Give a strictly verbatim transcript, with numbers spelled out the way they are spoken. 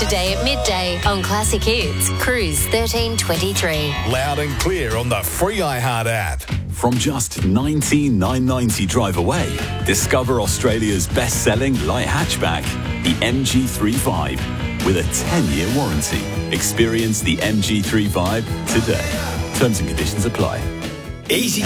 today at midday on Classic Hits, Cruise thirteen twenty-three. Loud and clear on the free iHeart app. From just nineteen thousand nine hundred ninety drive away, discover Australia's best-selling light hatchback, the M G thirty-five, with a ten-year warranty. Experience the M G thirty-five today. Terms and conditions apply. Easy